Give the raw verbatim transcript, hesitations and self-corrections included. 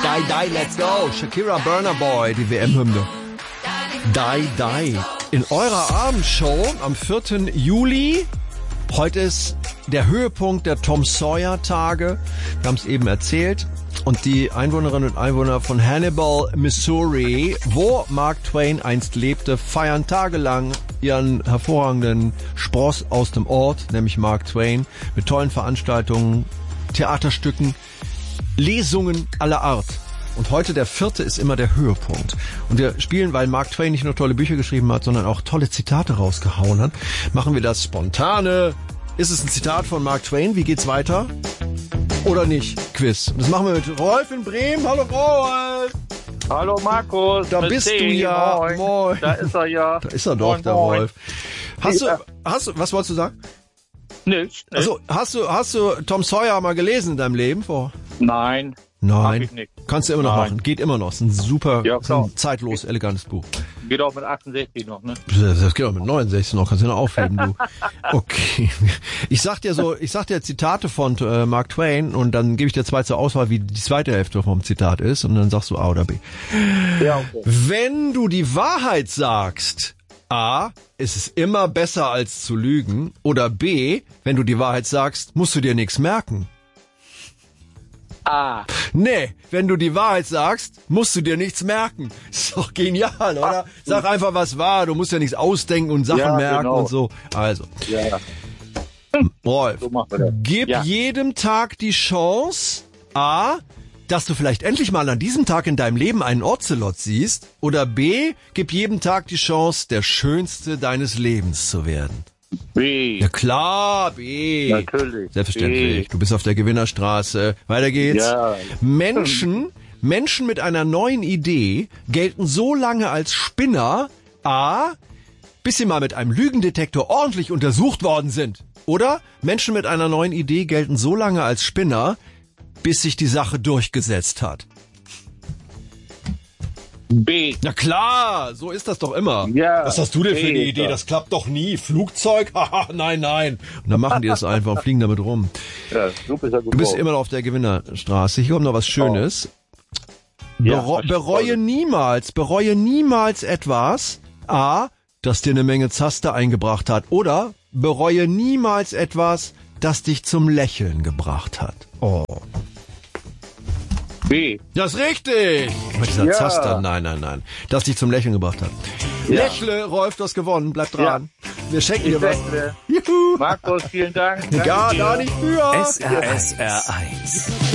Die, die, let's go. Shakira, Burna Boy, die W M-Hymne. Die, die. In eurer Abendshow am vierten Juli. Heute ist der Höhepunkt der Tom Sawyer Tage. Wir haben es eben erzählt. Und die Einwohnerinnen und Einwohner von Hannibal, Missouri, wo Mark Twain einst lebte, feiern tagelang ihren hervorragenden Spross aus dem Ort, nämlich Mark Twain, mit tollen Veranstaltungen, Theaterstücken, Lesungen aller Art. Und heute der vierte ist immer der Höhepunkt. Und wir spielen, weil Mark Twain nicht nur tolle Bücher geschrieben hat, sondern auch tolle Zitate rausgehauen hat, machen wir das spontane. Ist es ein Zitat von Mark Twain? Wie geht's weiter? Oder nicht? Quiz. Und das machen wir mit Rolf in Bremen. Hallo Rolf! Hallo Markus! Da bist du ja. Moin. Moin. Da ist er ja. Da ist er doch, moin, der moin. Rolf. Hast Ja. du, hast du, was wolltest du sagen? Nichts. Nicht. Also, hast du, hast du Tom Sawyer mal gelesen in deinem Leben vor? Nein. Nein. Hab ich nicht. Kannst du immer noch Nein. machen. Geht immer noch. Ist ein super, Ja, ist ein klar. zeitlos elegantes Buch. Geht auch mit achtundsechzig noch, ne? Das geht auch mit neunundsechzig noch, kannst du noch aufheben, du. Okay. Ich sag dir so, ich sag dir Zitate von äh, Mark Twain und dann gebe ich dir zwei zur Auswahl, wie die zweite Hälfte vom Zitat ist und dann sagst du A oder B. Ja, okay. Wenn du die Wahrheit sagst, A, ist es immer besser als zu lügen, oder B, wenn du die Wahrheit sagst, musst du dir nichts merken. Ah. Nee, wenn du die Wahrheit sagst, musst du dir nichts merken. Ist doch genial, oder? Sag einfach, was war. Du musst ja nichts ausdenken und Sachen Ja, merken genau. und so. Also, Ja, Rolf, so machen wir das. gib Ja. jedem Tag die Chance, A, dass du vielleicht endlich mal an diesem Tag in deinem Leben einen Ocelot siehst, oder B, gib jedem Tag die Chance, der Schönste deines Lebens zu werden. B. Ja klar, B. Natürlich. Selbstverständlich. B. Du bist auf der Gewinnerstraße. Weiter geht's. Ja. Menschen, Menschen mit einer neuen Idee gelten so lange als Spinner, A, bis sie mal mit einem Lügendetektor ordentlich untersucht worden sind. Oder Menschen mit einer neuen Idee gelten so lange als Spinner, bis sich die Sache durchgesetzt hat. B. Na klar, so ist das doch immer. Ja, Was hast du denn für eine B, Idee? ja. Das klappt doch nie. Flugzeug? Haha, nein, nein. Und dann machen die das einfach und fliegen damit rum. Ja, du bist ja gut Du bist drauf. immer noch auf der Gewinnerstraße. Hier kommt noch was Schönes. Ja, Bero was bereue Tolles. niemals, bereue niemals etwas, A, das dir eine Menge Zaster eingebracht hat. Oder bereue niemals etwas, das dich zum Lächeln gebracht hat. Oh. B. Das ist richtig. Mit dieser Ja. Zaster, nein, nein, nein. Das dich zum Lächeln gebracht hat. Ja. Lächle, Rolf, du hast gewonnen. Bleib dran. Wir schenken dir Ich was. wette. Juhu. Markus, vielen Dank. Danke Ja, dir. da nicht für. S R S eins.